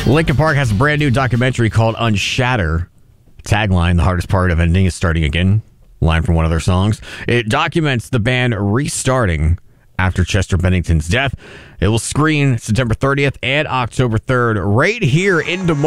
Linkin Park has a brand new documentary called Unshatter. Tagline, the hardest part of ending is starting again. Line from one of their songs. It documents the band restarting after Chester Bennington's death. It will screen September 30th and October 3rd right here in Des Moines.